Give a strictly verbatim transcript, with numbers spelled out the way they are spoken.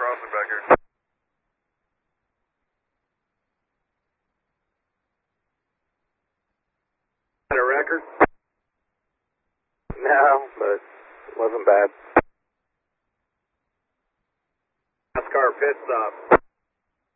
crossing back here. Got a record? No, but it wasn't bad. NASCAR pit stop.